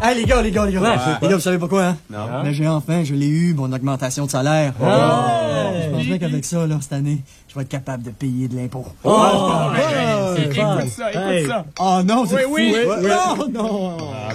Hey, les gars. Les gars, vous savez pourquoi, hein? Non. Mais je l'ai eu, mon augmentation de salaire. Je pense bien qu'avec ça, là, cette année, je vais être capable de payer de l'impôt. Écoute ça. Oh non, c'est Oui. fou. Non.